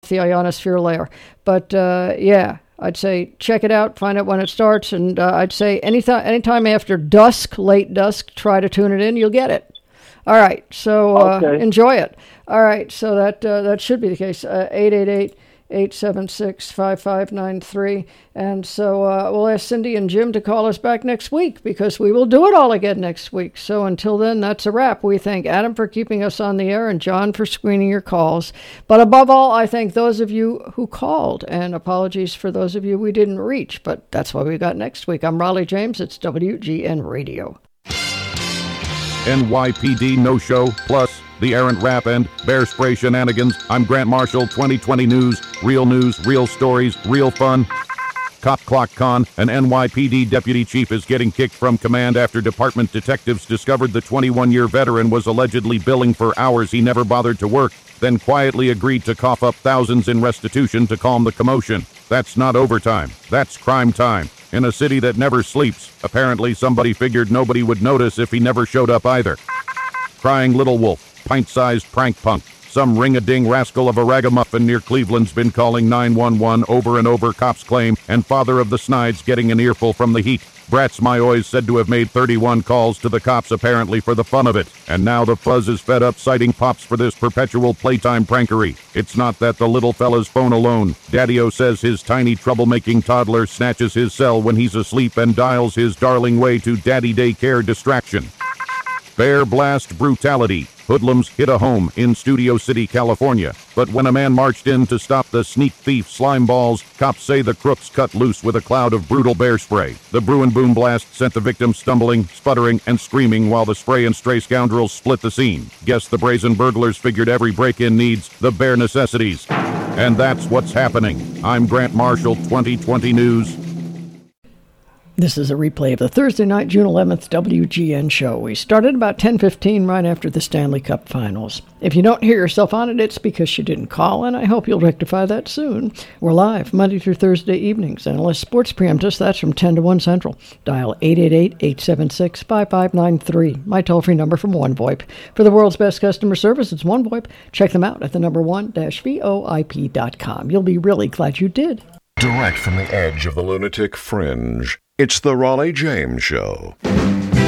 the ionosphere layer. But yeah, I'd say check it out, find out when it starts, and I'd say anytime after dusk, late dusk, try to tune it in, you'll get it. All right, so enjoy it. All right, so that should be the case. 888-876-5593. And so we'll ask Cindy and Jim to call us back next week, because we will do it all again next week. So until then, that's a wrap. We thank Adam for keeping us on the air and John for screening your calls. But above all, I thank those of you who called, and apologies for those of you we didn't reach, but that's what we got next week. I'm Raleigh James. It's WGN Radio. NYPD No-Show, plus the errant rap and bear spray shenanigans. I'm Grant Marshall, 2020 News, real stories, real fun. Cop Clock Con, an NYPD deputy chief, is getting kicked from command after department detectives discovered the 21-year veteran was allegedly billing for hours he never bothered to work, then quietly agreed to cough up thousands in restitution to calm the commotion. That's not overtime. That's crime time. In a city that never sleeps, apparently somebody figured nobody would notice if he never showed up either. Crying Little Wolf, pint-sized prank punk. Some ring-a-ding rascal of a ragamuffin near Cleveland's been calling 911 over and over, cops claim, and father of the Snides getting an earful from the heat. Bratz Mayoy said to have made 31 calls to the cops apparently for the fun of it, and now the fuzz is fed up citing Pops for this perpetual playtime prankery. It's not that the little fella's phone alone. Daddy-O says his tiny troublemaking toddler snatches his cell when he's asleep and dials his darling way to daddy daycare distraction. Bear blast brutality. Hoodlums hit a home in Studio City, California. But when a man marched in to stop the sneak thief slime balls, cops say the crooks cut loose with a cloud of brutal bear spray. The Bruin Boom blast sent the victim stumbling, sputtering, and screaming while the spray and stray scoundrels split the scene. Guess the brazen burglars figured every break-in needs the bare necessities. And that's what's happening. I'm Grant Marshall, 2020 News. This is a replay of the Thursday night, June 11th WGN show. We started about 10:15 right after the Stanley Cup Finals. If you don't hear yourself on it, it's because you didn't call, and I hope you'll rectify that soon. We're live Monday through Thursday evenings, and unless sports preempt us, that's from 10 to 1 Central. Dial 888-876-5593, my toll-free number from OneVoIP. For the world's best customer service, it's OneVoIP. Check them out at the number 1-VOIP.com. You'll be really glad you did. Direct from the edge of the lunatic fringe, it's the Raleigh James Show.